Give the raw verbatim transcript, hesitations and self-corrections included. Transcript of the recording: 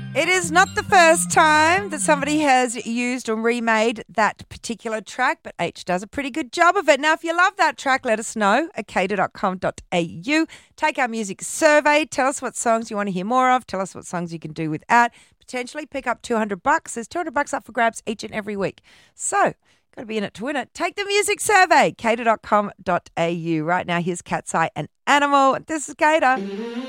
It is not the first time that somebody has used or remade that particular track, but H does a pretty good job of it. Now, if you love that track, let us know at cater dot com dot a u. Take our music survey. Tell us what songs you want to hear more of. Tell us what songs you can do without. Potentially pick up two hundred bucks. There's two hundred bucks up for grabs each and every week. So, got to be in it to win it. Take the music survey, cater dot com dot a u. Right now, here's Cat's Eye and Animal. This is Cater.